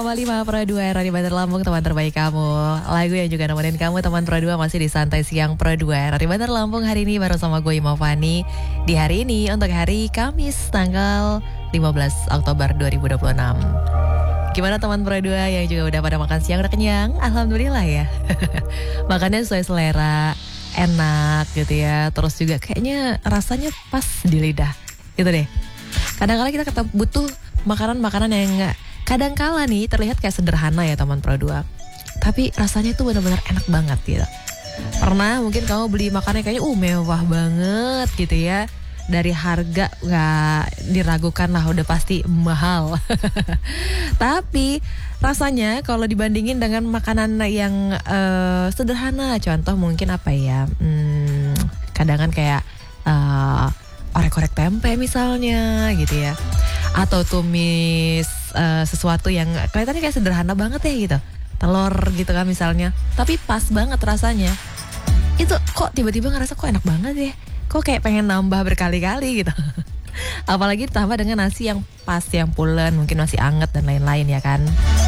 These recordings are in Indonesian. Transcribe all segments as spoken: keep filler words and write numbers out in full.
lima Pro dua era di Bandar Lampung, teman terbaik kamu. Lagu yang juga nemenin kamu teman Pro dua masih di Santai Siang Pro dua era di Bandar Lampung hari ini bareng sama gue Ima Fani. Di hari ini untuk hari Kamis tanggal lima belas Oktober dua ribu dua puluh enam. Gimana teman Pro dua yang juga udah pada makan siang, udah kenyang? Alhamdulillah ya. Makannya sesuai selera, enak gitu ya. Terus juga kayaknya rasanya pas di lidah gitu deh. Kadang-kadang kita kata butuh makanan-makanan yang enggak kadang kala nih terlihat kayak sederhana ya teman Pro dua, tapi rasanya tuh benar-benar enak banget gitu. Pernah mungkin kamu beli makannya kayaknya uh mewah banget gitu ya, dari harga gak diragukan lah udah pasti mahal. Tapi rasanya kalau dibandingin dengan makanan yang uh, sederhana, contoh mungkin apa ya, hmm, kadang kan kayak uh, orek-orek tempe misalnya gitu ya, atau tumis uh, sesuatu yang kelihatannya kayak sederhana banget ya gitu, telur gitu kan misalnya, tapi pas banget rasanya. Itu kok tiba-tiba ngerasa kok enak banget ya, kok kayak pengen nambah berkali-kali gitu. Apalagi ditambah dengan nasi yang pas, yang pulen, mungkin masih anget dan lain-lain ya kan.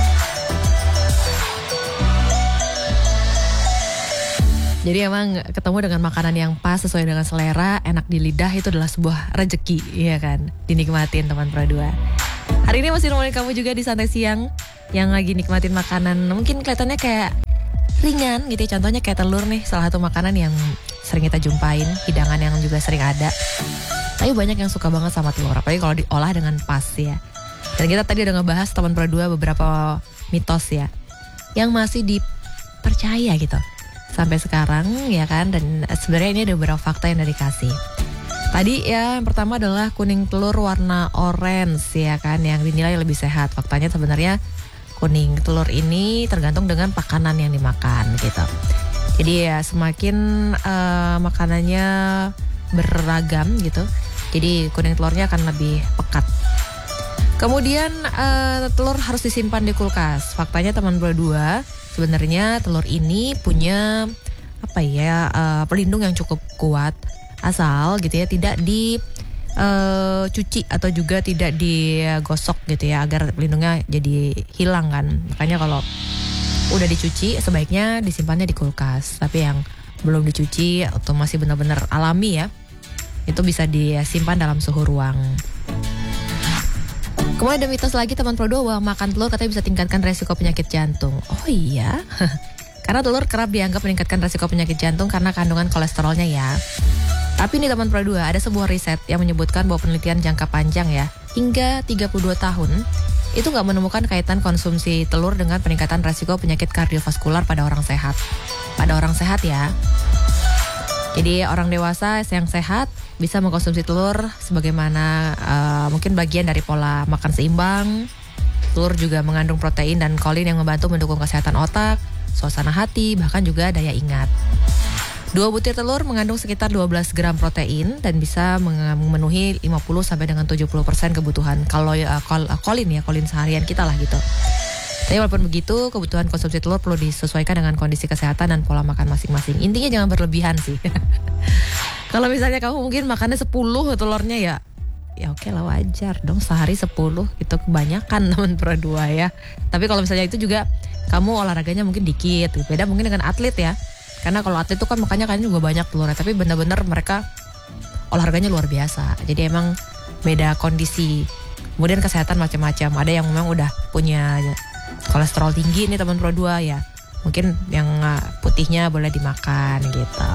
Jadi emang ketemu dengan makanan yang pas sesuai dengan selera, enak di lidah, itu adalah sebuah rezeki, iya kan? Dinikmatin teman Pro dua. Hari ini masih nemenin kamu juga di Santai Siang yang lagi nikmatin makanan. Mungkin kelihatannya kayak ringan gitu ya. Contohnya kayak telur nih, salah satu makanan yang sering kita jumpain, hidangan yang juga sering ada. Tapi banyak yang suka banget sama telur, apalagi kalau diolah dengan pas ya. Dan kita tadi udah ngebahas teman Pro dua beberapa mitos ya, yang masih dipercaya gitu sampai sekarang ya kan. Dan sebenarnya ini ada beberapa fakta yang udah dikasih. Tadi ya yang pertama adalah kuning telur warna orange ya kan, yang dinilai lebih sehat. Faktanya sebenarnya kuning telur ini tergantung dengan makanan yang dimakan gitu. Jadi ya semakin uh, makanannya beragam gitu, jadi kuning telurnya akan lebih pekat. Kemudian uh, telur harus disimpan di kulkas. Faktanya teman Pro dua, sebenarnya telur ini punya apa ya uh, pelindung yang cukup kuat, asal gitu ya tidak dicuci uh, atau juga tidak digosok gitu ya, agar pelindungnya jadi hilang kan. Makanya kalau udah dicuci sebaiknya disimpannya di kulkas. Tapi yang belum dicuci atau masih benar-benar alami ya, itu bisa disimpan dalam suhu ruang. Kemudian ada mitos lagi teman Pro dua, makan telur katanya bisa tingkatkan resiko penyakit jantung. Oh iya, karena telur kerap dianggap meningkatkan resiko penyakit jantung karena kandungan kolesterolnya ya. Tapi nih teman Pro dua, ada sebuah riset yang menyebutkan bahwa penelitian jangka panjang ya, hingga tiga puluh dua tahun, itu gak menemukan kaitan konsumsi telur dengan peningkatan resiko penyakit kardiovaskular pada orang sehat. Pada orang sehat ya. Jadi orang dewasa yang sehat bisa mengkonsumsi telur sebagaimana uh, mungkin bagian dari pola makan seimbang. Telur juga mengandung protein dan kolin yang membantu mendukung kesehatan otak, suasana hati, bahkan juga daya ingat. Dua butir telur mengandung sekitar dua belas gram protein dan bisa memenuhi lima puluh sampai dengan tujuh puluh persen kebutuhan kalau uh, kol, uh, kolin ya, kolin seharian kita lah gitu. Tapi walaupun begitu, kebutuhan konsumsi telur perlu disesuaikan dengan kondisi kesehatan dan pola makan masing-masing. Intinya jangan berlebihan sih. Kalau misalnya kamu mungkin makannya sepuluh telurnya ya, ya oke lah, wajar dong, sehari sepuluh itu kebanyakan teman Pro dua ya. Tapi kalau misalnya itu juga kamu olahraganya mungkin dikit, beda mungkin dengan atlet ya. Karena kalau atlet itu kan makanya kayaknya juga banyak telurnya, tapi benar-benar mereka olahraganya luar biasa. Jadi emang beda kondisi. Kemudian kesehatan macam-macam. Ada yang memang udah punya kolesterol tinggi nih teman Pro dua ya, mungkin yang putihnya boleh dimakan gitu.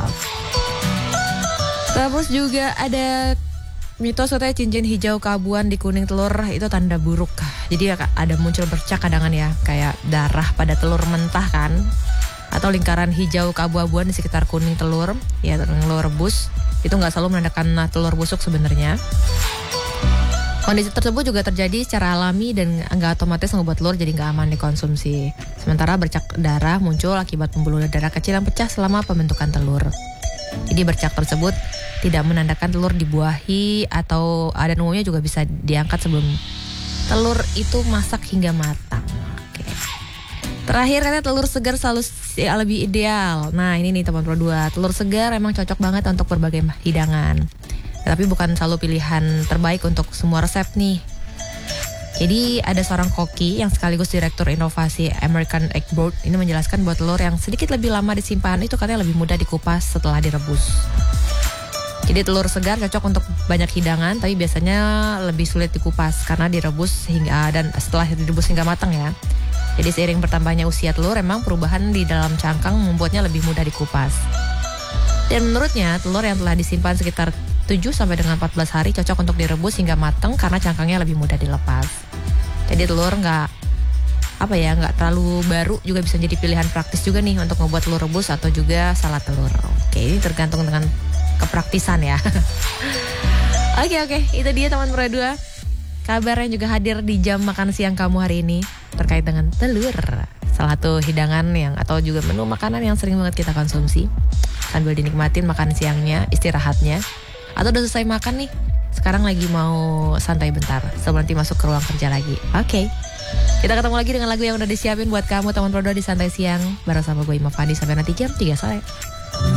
Terus juga ada mitos katanya cincin hijau keabuan di kuning telur itu tanda buruk. Jadi ada muncul bercak kadang ya, kayak darah pada telur mentah kan, atau lingkaran hijau keabu-abuan di sekitar kuning telur ya, telur rebus itu nggak selalu menandakan telur busuk sebenarnya. Kondisi tersebut juga terjadi secara alami dan nggak otomatis membuat telur jadi nggak aman dikonsumsi. Sementara bercak darah muncul akibat pembuluh darah kecil yang pecah selama pembentukan telur. Jadi bercak tersebut tidak menandakan telur dibuahi atau ada umumnya juga bisa diangkat sebelum telur itu masak hingga matang. Oke. Terakhir katanya telur segar selalu lebih ideal. Nah ini nih teman Pro dua, telur segar emang cocok banget untuk berbagai hidangan. Tapi bukan selalu pilihan terbaik untuk semua resep nih. Jadi ada seorang koki yang sekaligus direktur inovasi American Egg Board ini menjelaskan bahwa telur yang sedikit lebih lama disimpan itu katanya lebih mudah dikupas setelah direbus. Jadi telur segar cocok untuk banyak hidangan, tapi biasanya lebih sulit dikupas karena direbus hingga dan setelah direbus hingga matang ya. Jadi seiring bertambahnya usia telur, emang perubahan di dalam cangkang membuatnya lebih mudah dikupas. Dan menurutnya telur yang telah disimpan sekitar tujuh sampai dengan empat belas hari cocok untuk direbus hingga matang karena cangkangnya lebih mudah dilepas. Jadi telur nggak apa ya nggak terlalu baru juga bisa jadi pilihan praktis juga nih untuk membuat telur rebus atau juga salad telur. Oke, ini tergantung dengan kepraktisan ya. Oke oke, itu dia teman Pro dua. Kabar yang juga hadir di jam makan siang kamu hari ini terkait dengan telur. Salah satu hidangan yang atau juga menu makanan yang sering banget kita konsumsi sambil dinikmatin makan siangnya, istirahatnya. Atau udah selesai makan nih, sekarang lagi mau santai bentar sebelum nanti masuk ke ruang kerja lagi. Oke, okay. Kita ketemu lagi dengan lagu yang udah disiapin buat kamu teman Pro dua di Santai Siang bareng sama gue Ima Fandi sampai nanti jam tiga sore.